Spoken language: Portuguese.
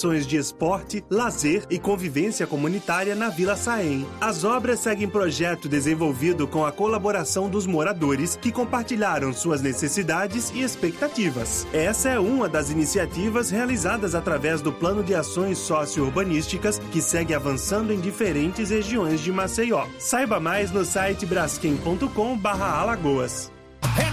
ações de esporte, lazer e convivência comunitária na Vila Saem. As obras seguem projeto desenvolvido com a colaboração dos moradores que compartilharam suas necessidades e expectativas. Essa é uma das iniciativas realizadas através do Plano de Ações Socio-Urbanísticas que segue avançando em diferentes regiões de Maceió. Saiba mais no site braskem.com/Alagoas.